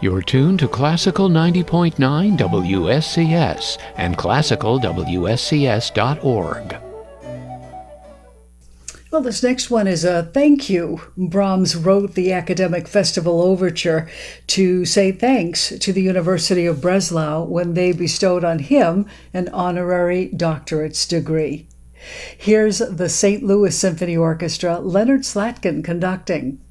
You're tuned to Classical 90.9 WSCS and classicalwscs.org. Well, this next one is a thank you. Brahms wrote the Academic Festival Overture to say thanks to the University of Breslau when they bestowed on him an honorary doctorate's degree. Here's the St. Louis Symphony Orchestra, Leonard Slatkin conducting.